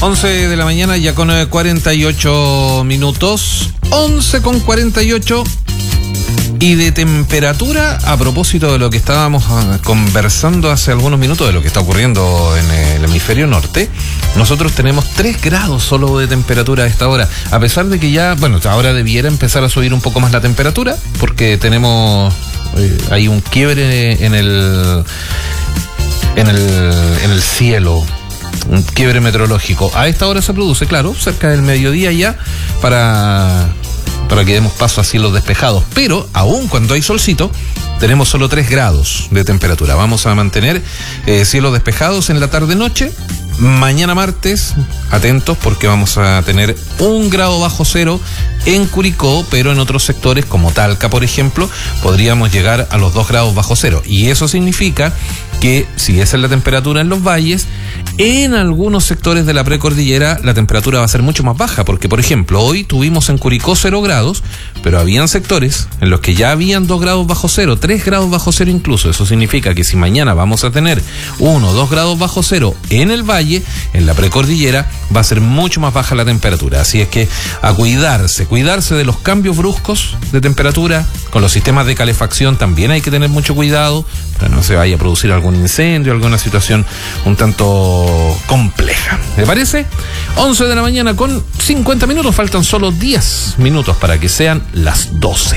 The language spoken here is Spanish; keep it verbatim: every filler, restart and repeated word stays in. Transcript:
once de la mañana ya con cuarenta y ocho minutos. once con cuarenta y ocho. Y de temperatura, a propósito de lo que estábamos conversando hace algunos minutos, de lo que está ocurriendo en el hemisferio norte, nosotros tenemos tres grados solo de temperatura a esta hora, a pesar de que ya, bueno, ahora debiera empezar a subir un poco más la temperatura, porque tenemos, eh, hay un quiebre en el, en el, en el cielo, un quiebre meteorológico. A esta hora se produce, claro, cerca del mediodía ya, para... para que demos paso a cielos despejados, pero aún cuando hay solcito tenemos solo tres grados de temperatura. Vamos a mantener eh, cielos despejados en la tarde-noche. Mañana martes, atentos porque vamos a tener un grado bajo cero en Curicó, pero en otros sectores como Talca, por ejemplo, podríamos llegar a los dos grados bajo cero. Y eso significa que si esa es la temperatura en los valles, en algunos sectores de la precordillera la temperatura va a ser mucho más baja, porque por ejemplo hoy tuvimos en Curicó cero grados, pero habían sectores en los que ya habían dos grados bajo cero, tres grados bajo cero incluso. Eso significa que si mañana vamos a tener uno o dos grados bajo cero en el valle, en la precordillera va a ser mucho más baja la temperatura. Así es que a cuidarse, cuidarse de los cambios bruscos de temperatura. Con los sistemas de calefacción también hay que tener mucho cuidado para no se vaya a producir algún incendio, alguna situación un tanto compleja. ¿Me parece? once de la mañana con cincuenta minutos, faltan solo diez minutos para que sean las doce.